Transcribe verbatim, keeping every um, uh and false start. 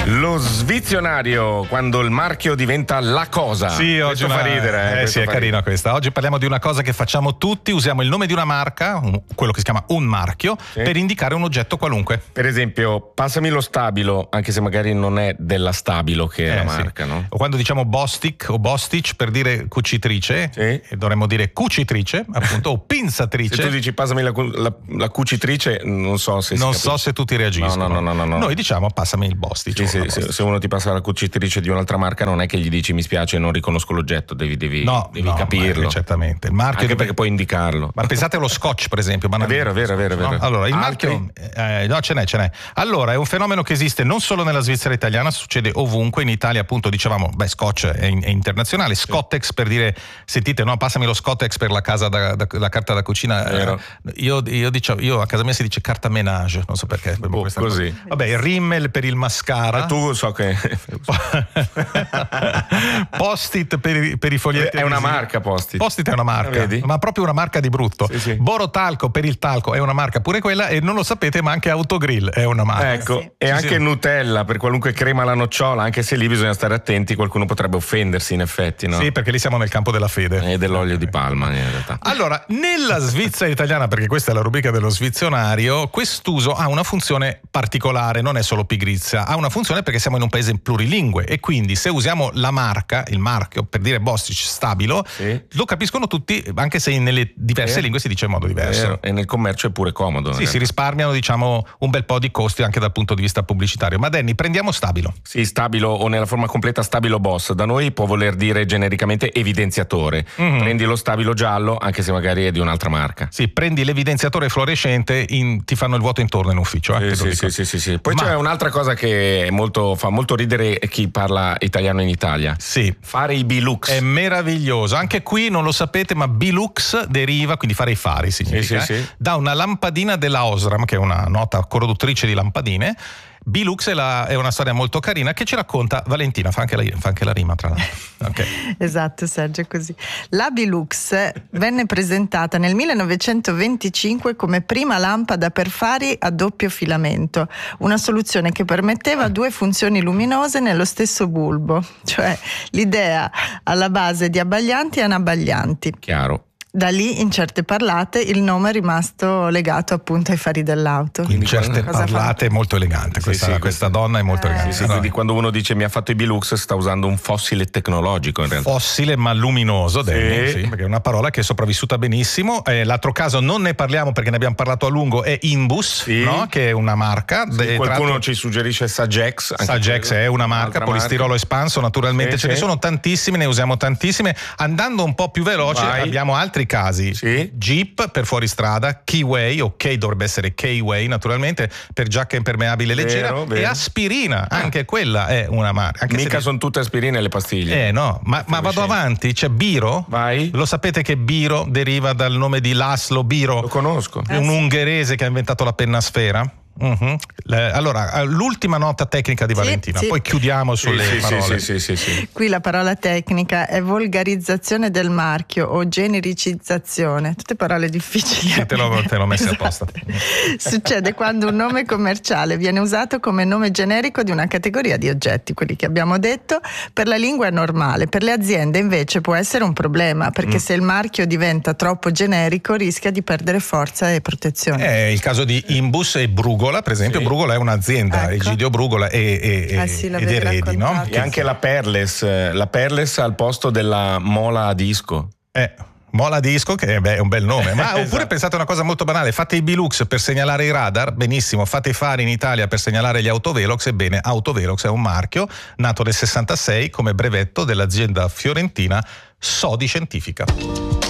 Lo svizionario, quando il marchio diventa la cosa. Sì, oggi questo una... fa ridere. Eh, eh sì, è carina ridere. questa. Oggi parliamo di una cosa che facciamo tutti, usiamo il nome di una marca, un, quello che si chiama un marchio, sì, per indicare un oggetto qualunque. Per esempio, passami lo stabilo, anche se magari non è della Stabilo che è eh, la marca, sì, no? O quando diciamo Bostik o Bostich per dire cucitrice, sì, e dovremmo dire cucitrice, appunto, o pinzatrice. Se tu dici passami la, la, la cucitrice, non so se Non si so se tutti reagiscono. No, no, no, no, no. Noi diciamo passami il Bostich. Sì, sì, se, se uno ti passa la cucitrice di un'altra marca, non è che gli dici mi spiace, non riconosco l'oggetto, devi, devi, no, devi no, capirlo. Certamente. Il marchio anche deve... perché puoi indicarlo. Ma pensate allo scotch, per esempio. È vero, è vero, è vero, no? vero. Allora, il Altri? marchio, eh, no, ce n'è, ce n'è. Allora, è un fenomeno che esiste non solo nella Svizzera italiana, succede ovunque. In Italia, appunto, dicevamo, beh, scotch è, è internazionale. Scottex, sì, per dire, sentite, no, passami lo Scottex per la casa da, da, la carta da cucina. Eh, io, io, diciamo, io a casa mia si dice carta ménage, non so perché. Oh, così. Cosa. Vabbè, il Rimmel per il mascara. E tu so che Post-it per i, per i foglietti. È una marca Post-it. Post-it è una marca, vedi? Ma proprio una marca di brutto. Sì, sì. Borotalco per il talco è una marca pure quella, e non lo sapete, ma anche Autogrill è una marca. Ecco, sì, e sì, anche sì, Nutella per qualunque crema alla nocciola, anche se lì bisogna stare attenti, qualcuno potrebbe offendersi in effetti, no? Sì, perché lì siamo nel campo della fede. E dell'olio di palma in realtà. Allora, nella Svizzera italiana, perché questa è la rubrica dello svizionario, quest'uso ha una funzione particolare, non è solo pigrizia, ha una funzione perché siamo in un paese plurilingue e quindi se usiamo la marca, il marchio, per dire Bostich Stabilo, sì, lo capiscono tutti, anche se nelle diverse eh. lingue si dice in modo diverso. E nel commercio è pure comodo. Sì, si risparmiano, diciamo, un bel po' di costi anche dal punto di vista pubblicitario. Ma Danny, prendiamo Stabilo. Sì, Stabilo, o nella forma completa Stabilo Boss, da noi può voler dire genericamente evidenziatore. Mm-hmm. Prendi lo Stabilo giallo, anche se magari è di un'altra marca. Sì, prendi l'evidenziatore fluorescente, in, ti fanno il vuoto intorno in ufficio. Eh, sì, sì, sì, sì, sì. Poi Ma... c'è un'altra cosa che è molto, fa molto ridere chi parla italiano in Italia. Sì. Fare i Bilux. È meraviglioso. Anche qui non lo sapete, ma Bilux deriva, quindi fare i fari significa, sì, sì, sì, eh, da una lampadina della Osram, che è una nota produttrice di lampadine. Bilux è, la, è una storia molto carina che ci racconta Valentina, fa anche la, fa anche la rima tra l'altro. Okay. Esatto, Sergio, è così. La Bilux venne presentata nel millenovecentoventicinque come prima lampada per fari a doppio filamento, una soluzione che permetteva due funzioni luminose nello stesso bulbo, cioè l'idea alla base di abbaglianti e anabbaglianti. Chiaro. Da lì, in certe parlate, il nome è rimasto legato appunto ai fari dell'auto. In certe Cosa parlate è molto elegante, questa, sì, sì, questa donna è molto eh, elegante. Sì, sì, quindi quando uno dice mi ha fatto i Bilux sta usando un fossile tecnologico in realtà. Fossile ma luminoso, sì, Danny, sì, perché è una parola che è sopravvissuta benissimo. Eh, l'altro caso non ne parliamo perché ne abbiamo parlato a lungo, è Imbus, sì, no? Che è una marca. Sì, de, qualcuno ci suggerisce Sagex. Sagex è una marca, polistirolo marca. Espanso, naturalmente, sì, ce sì, ne sono tantissime, ne usiamo tantissime. Andando un po' più veloce, vai, abbiamo altri casi. Sì. Jeep per fuoristrada, Keyway, o K dovrebbe essere K-Way naturalmente, per giacca impermeabile leggera, vero, vero. E aspirina, ah, anche quella è una marca. Anche mica se sono tutte aspirine le pastiglie. Eh no, ma, ma vado avanti, c'è Biro. Vai. Lo sapete che Biro deriva dal nome di Laszlo Biro? Lo conosco. È un ungherese che ha inventato la penna a sfera. Uh-huh. Le, allora, l'ultima nota tecnica di Valentina, sì, poi sì, chiudiamo sulle sì, parole. Sì, sì, sì, sì, sì. Qui la parola tecnica è volgarizzazione del marchio o genericizzazione, tutte parole difficili. Sì, te l'ho, te l'ho messe esatto. apposta. Succede quando un nome commerciale viene usato come nome generico di una categoria di oggetti, quelli che abbiamo detto. Per la lingua è normale, per le aziende invece può essere un problema, perché mm. se il marchio diventa troppo generico rischia di perdere forza e protezione. È il caso di Imbus e Brugola, per esempio. Sì. Brugola è un'azienda, ecco. Egidio Brugola e, e, ah, sì, ed eredi, no? E anche la Perles, la Perles al posto della mola a disco. Eh. Mola disco, che beh, è un bel nome, ma oppure esatto. Pensate a una cosa molto banale, fate i Bilux per segnalare i radar, benissimo, fate i fari in Italia per segnalare gli autovelox, ebbene Autovelox è un marchio nato nel sessantasei come brevetto dell'azienda fiorentina Sodi Scientifica.